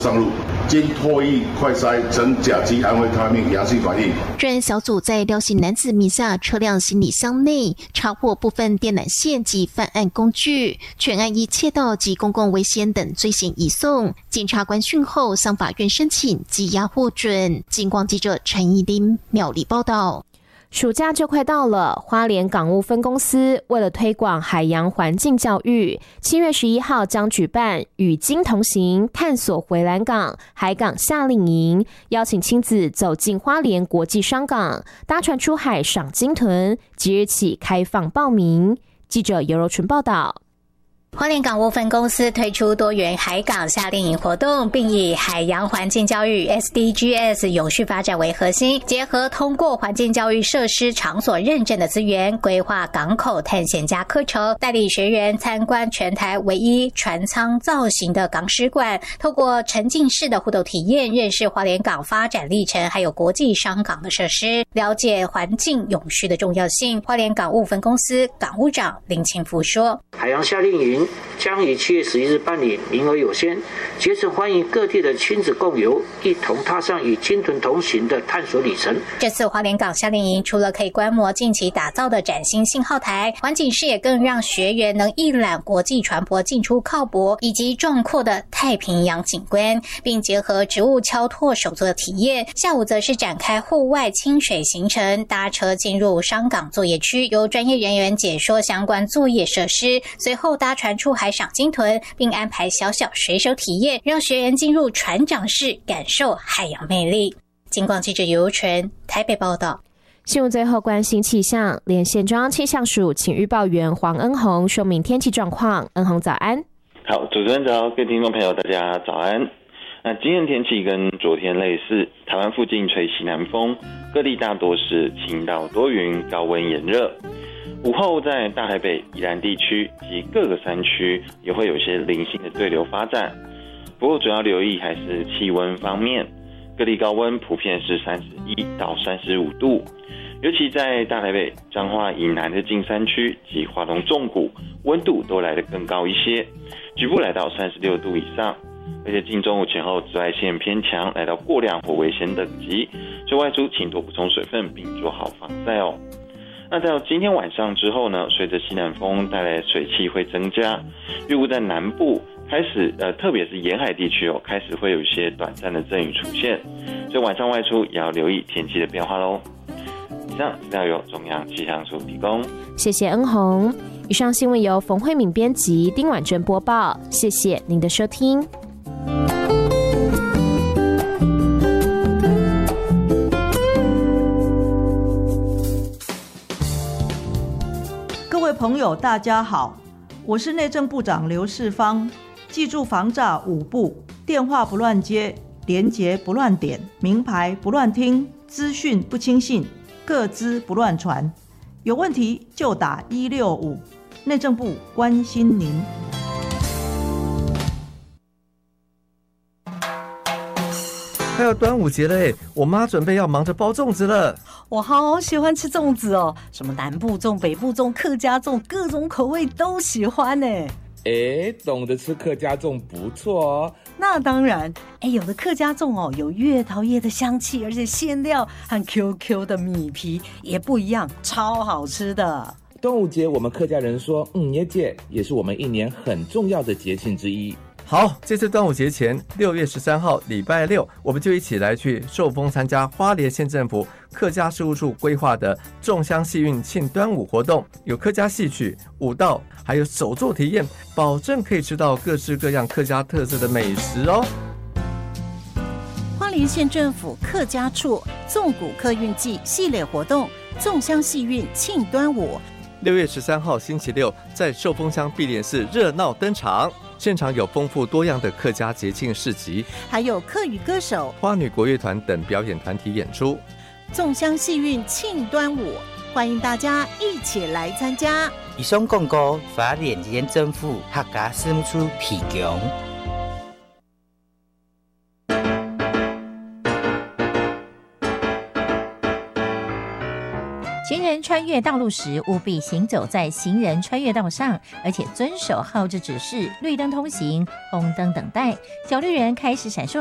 上路，经唾液快筛呈甲基安非他命阳性反应。 专案小组在廖姓男子名下车辆行李箱内查获部分电缆线及犯案工具，全案依窃盗及公共危险等罪嫌移送。检察官讯后向法院申请羁押获准。警广记者陈怡琳苗栗报道。 暑假就快到了，花莲港务分公司为了推广海洋环境教育，7月11号将举办与鲸同行探索回蓝港海港夏令营，邀请亲子走进花莲国际商港，搭船出海赏鲸豚，即日起开放报名。记者尤柔纯报道。 花莲港务分公司推出多元海港夏令营活动，并以海洋环境教育 SDGs 永续发展为核心，结合通过环境教育设施场所认证的资源，规划港口探险家课程，带领学员参观全台唯一船舱造型的港史馆，透过沉浸式的互动体验，认识花莲港发展历程，还有国际商港的设施，了解环境永续的重要性。花莲港务分公司港务长林清福说： 海洋夏令营将于7月11日办理，名额有限，竭诚欢迎各地的亲子共游，一同踏上与鲸豚同行的探索旅程。 这次花莲港夏令营除了可以观摩近期打造的崭新信号台，环景视野更让学员能一览国际船舶进出靠泊以及壮阔的太平洋景观，并结合植物敲拓手作的体验。下午则是展开户外清水行程，搭车进入商港作业区，由专业人员解说相关作业设施，随后搭船出海赏鲸豚，并安排小小水手体验，让学员进入船长室感受海洋魅力。警广记者尤纯台北报道。 新闻最后关心气象，连线中央气象署请预报员黄恩宏说明天气状况。恩宏早安。 好，主持人早，各位听众朋友大家早安。那今天天气跟昨天类似，台湾附近吹西南风，各地大多是晴到多云，高温炎热。午后在大台北、宜兰地区及各个山区也会有一些零星的对流发展，不过主要留意还是气温方面，各地高温普遍是31到35度，尤其在大台北、彰化以南的近山区及花东纵谷，温度都来得更高一些，局部来到36度以上，而且近中午前后紫外线偏强，来到过量或危险等级，所以外出请多补充水分并做好防晒哦。那到今天晚上之后呢，随着西南风带来水汽会增加，预估在南部开始特别是沿海地区哦，开始会有一些短暂的阵雨出现，所以晚上外出也要留意天气的变化咯。以上资料由中央气象署提供， 谢谢恩宏。以上新闻由冯慧敏编辑，丁婉珍播报，谢谢您的收听。 各位朋友大家好，我是内政部长刘世芳。记住防诈5步：电话不乱接，连结不乱点，名牌不乱听，资讯不轻信，个资不乱传。有问题就打165，内政部关心您。 快要端午节了耶，我妈准备要忙着包粽子了。 我好喜欢吃粽子哦，什么南部粽、北部粽、客家粽，各种口味都喜欢呢。 懂得吃客家粽不错哦。 那当然，有的客家粽哦，有月桃叶的香气，而且馅料和 QQ 的米皮也不一样，超好吃的。 端午节我们客家人说耶节，也是我们一年很重要的节庆之一。 好，这次端午节前6月13号礼拜六，我们就一起来去寿丰参加花莲县政府客家事务处规划的粽香戏韵庆端午活动，有客家戏曲、舞蹈，还有手作体验，保证可以吃到各式各样客家特色的美食哦。 花莲县政府客家处纵谷客运季系列活动粽香戏韵庆端午 ，6月13号星期六在寿丰乡碧莲寺热闹登场，现场有丰富多样的客家节庆市集， 还有客语歌手、 花女国乐团等表演团体演出。 粽香戏韵庆端午，欢迎大家一起来参加。 以上广告花莲县政府客家事务处提供。 行人穿越道路时，务必行走在行人穿越道上，而且遵守号志指示，绿灯通行，红灯等待。小绿人开始闪烁